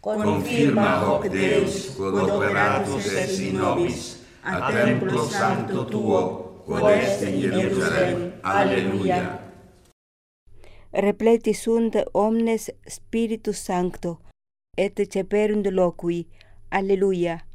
confirma hoc Deus quod operatus est in nobis, a templo sancto tuo, quod est in Jerusalem. Alleluia. Repleti sunt omnes Spiritus Sancto, et ceperunt loqui. Alleluia.